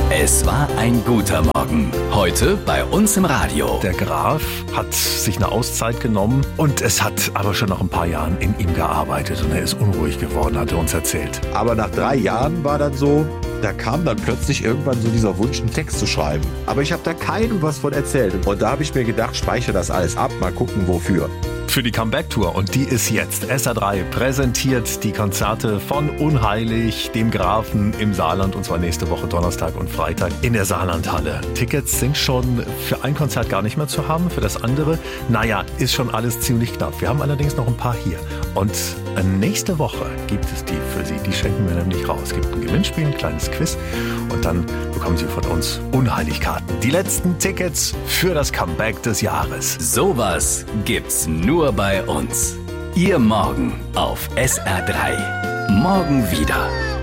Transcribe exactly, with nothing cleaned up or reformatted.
Es war ein guter Morgen. Heute bei uns im Radio. Der Graf hat sich eine Auszeit genommen und es hat aber schon nach ein paar Jahren in ihm gearbeitet und er ist unruhig geworden, hat er uns erzählt. Aber nach drei Jahren war dann so, da kam dann plötzlich irgendwann so dieser Wunsch, einen Text zu schreiben. Aber ich habe da keinem was von erzählt. Und da habe ich mir gedacht, speichere das alles ab, mal gucken wofür. Für die Comeback-Tour, und die ist jetzt. S R drei präsentiert die Konzerte von Unheilig, dem Grafen im Saarland, und zwar nächste Woche Donnerstag und Freitag in der Saarlandhalle. Tickets sind schon für ein Konzert gar nicht mehr zu haben, für das andere, naja, ist schon alles ziemlich knapp. Wir haben allerdings noch ein paar hier. Und nächste Woche gibt es die für Sie, die schenken wir nämlich raus. Es gibt ein Gewinnspiel, ein kleines Quiz und dann bekommen Sie von uns Unheilig-Karten. Die letzten Tickets für das Comeback des Jahres. Sowas gibt's nur bei uns. Ihr Morgen auf S R drei. Morgen wieder.